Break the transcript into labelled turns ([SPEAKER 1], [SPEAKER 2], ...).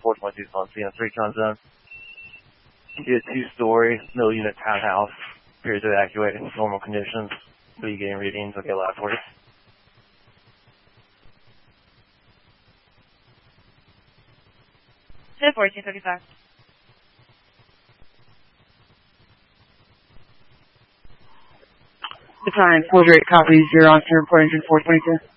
[SPEAKER 1] 422 on CN3 con zone. Be a 2-story, middle unit townhouse. Appears to evacuate in normal conditions. Will you getting readings? Okay, loud for you.
[SPEAKER 2] Set 1435.
[SPEAKER 3] Battalion 48 copies. You're on to report engine 422.